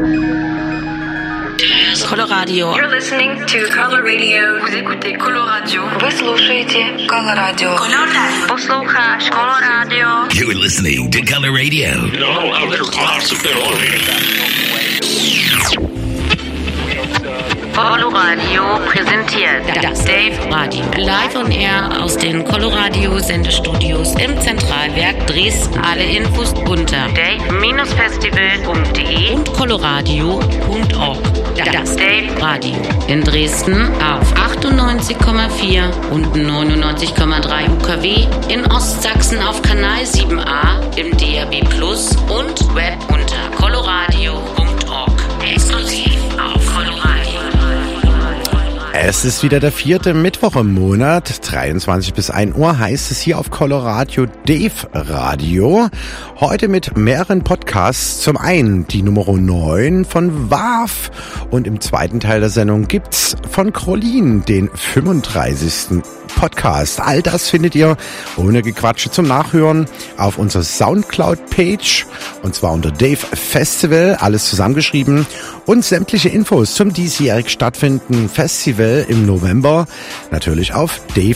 Coloradio. You're listening to Color Radio. Vous écoutez Coloradio. Вы слушаете Coloradio. Послухаешь Coloradio. You're listening to Color Radio. No other possibility. Coloradio präsentiert Das Dave Radio. Live on Air aus den Coloradio-Sendestudios im Zentralwerk Dresden. Alle Infos unter dave-festival.de und coloradio.org. Das Dave Radio. In Dresden auf 98,4 und 99,3 UKW. In Ostsachsen auf Kanal 7a im DAB+ und Web unter coloradio.org. Exklusiv auf Coloradio. Es ist wieder der 4. Mittwoch im Monat, 23 bis 1 Uhr heißt es hier auf Coloradio Dave Radio. Heute mit mehreren Podcasts. Zum einen die Nummer 9 von WAF und im zweiten Teil der Sendung gibt's von Krolin den 35. Podcast. All das findet ihr ohne Gequatsche zum Nachhören auf unserer Soundcloud-Page und zwar unter Dave Festival, alles zusammengeschrieben, und sämtliche Infos zum diesjährig stattfindenden Festival im November natürlich auf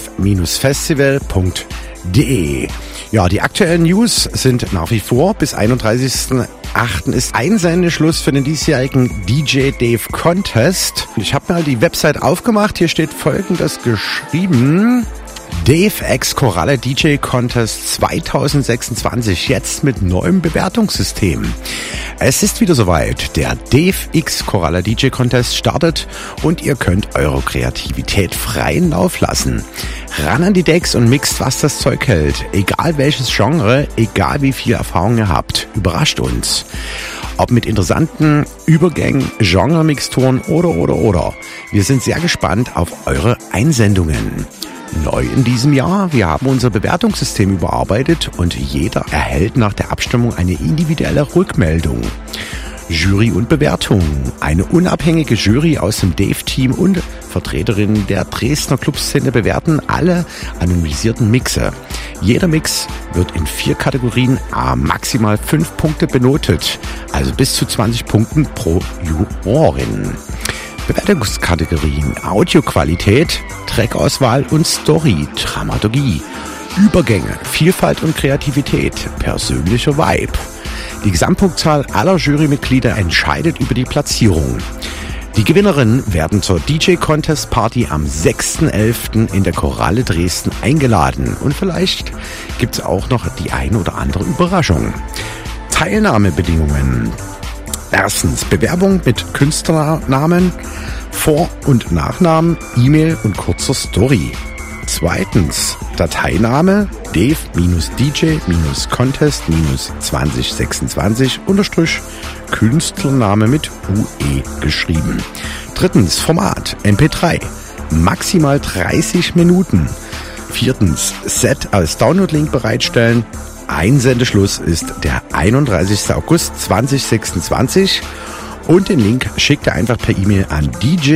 dave-festival.de. Ja, die aktuellen News sind nach wie vor bis 31.08. ist Einsendeschluss für den diesjährigen DJ Dave Contest. Und ich habe mal die Website aufgemacht. Hier steht Folgendes geschrieben: Dave X Koralle DJ Contest 2026, jetzt mit neuem Bewertungssystem. Es ist wieder soweit. Der Dave X Koralle DJ Contest startet und ihr könnt eure Kreativität freien Lauf lassen. Ran an die Decks und mixt, was das Zeug hält. Egal welches Genre, egal wie viel Erfahrung ihr habt. Überrascht uns. Ob mit interessanten Übergängen, Genre-Mixturen oder. Wir sind sehr gespannt auf eure Einsendungen. Neu in diesem Jahr, wir haben unser Bewertungssystem überarbeitet und jeder erhält nach der Abstimmung eine individuelle Rückmeldung. Jury und Bewertung. Eine unabhängige Jury aus dem Dave-Team und Vertreterinnen der Dresdner Clubszene bewerten alle anonymisierten Mixe. Jeder Mix wird in 4 Kategorien maximal 5 Punkte benotet, also bis zu 20 Punkten pro Jurorin. Bewertungskategorien: Audioqualität, Trackauswahl und Story, Dramaturgie, Übergänge, Vielfalt und Kreativität, persönlicher Vibe. Die Gesamtpunktzahl aller Jurymitglieder entscheidet über die Platzierung. Die Gewinnerinnen werden zur DJ-Contest Party am 6.11. in der Koralle Dresden eingeladen. Und vielleicht gibt's auch noch die ein oder andere Überraschung. Teilnahmebedingungen. Erstens, Bewerbung mit Künstlernamen, Vor- und Nachnamen, E-Mail und kurzer Story. Zweitens, Dateiname Dave-DJ-Contest-2026 _ Künstlername mit UE geschrieben. Drittens, Format MP3, maximal 30 Minuten. Viertens, Set als Download-Link bereitstellen. Einsendeschluss ist der 31. August 2026 und den Link schickt ihr einfach per E-Mail an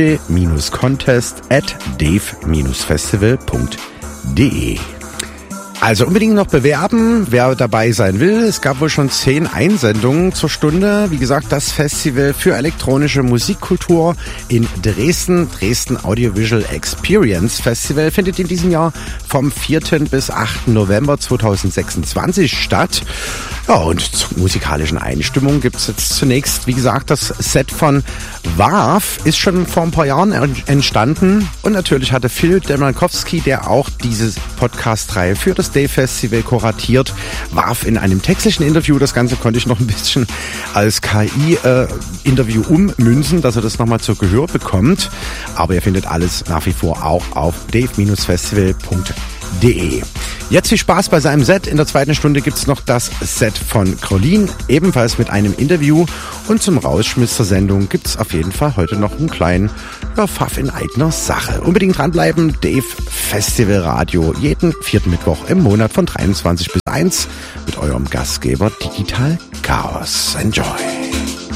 dj-contest@dave-festival.de. Also unbedingt noch bewerben, wer dabei sein will. Es gab wohl schon 10 Einsendungen zur Stunde. Wie gesagt, das Festival für elektronische Musikkultur in Dresden. Dresden Audiovisual Experience Festival findet in diesem Jahr vom 4. bis 8. November 2026 statt. Ja, und zur musikalischen Einstimmung gibt's jetzt zunächst, wie gesagt, das Set von WAF ist schon vor ein paar Jahren entstanden. Und natürlich hatte Phil Demarkowski, der auch diese Podcast-Reihe für das Dave Festival kuratiert, WAF in einem textlichen Interview. Das Ganze konnte ich noch ein bisschen als KI-Interview ummünzen, dass er das nochmal zu Gehör bekommt. Aber ihr findet alles nach wie vor auch auf dave-festival.de. Jetzt viel Spaß bei seinem Set. In der zweiten Stunde gibt's noch das Set von Krolin, ebenfalls mit einem Interview. Und zum Rausschmiss der Sendung gibt's auf jeden Fall heute noch einen kleinen Pfaff in eigener Sache. Unbedingt dranbleiben, Dave Festival Radio, jeden 4. Mittwoch im Monat von 23 bis 1 mit eurem Gastgeber Digital Chaos. Enjoy!